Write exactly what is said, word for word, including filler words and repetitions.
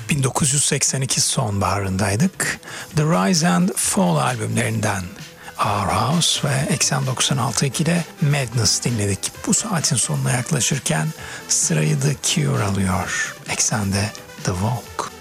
bin dokuz yüz seksen iki sonbaharındaydık. The Rise and Fall albümlerinden Our House ve Eksen doksan altı ikide Madness dinledik. Bu saatin sonuna yaklaşırken sırayı The Cure alıyor. Eksende The Walk.